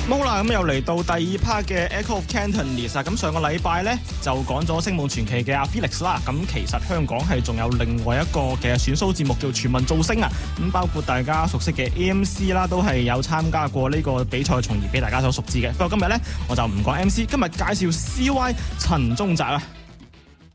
好啦，咁又嚟到第2 part 嘅 Echo of Cantonese 啊！咁上個禮拜咧就講咗星夢傳奇嘅阿 Felix 啦。咁其實香港係仲有另外一個嘅選秀節目叫全民造星啊！咁包括大家熟悉嘅 AMC 啦，都係有參加過呢個比賽，從而俾大家所熟知嘅。不過今日咧我就唔講 MC， 今日介紹 CY 陳宗澤啊！